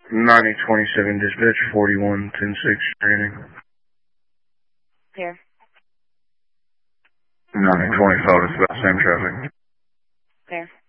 9027 dispatch 4110-6 training. Here. 9025 is about the same traffic. There.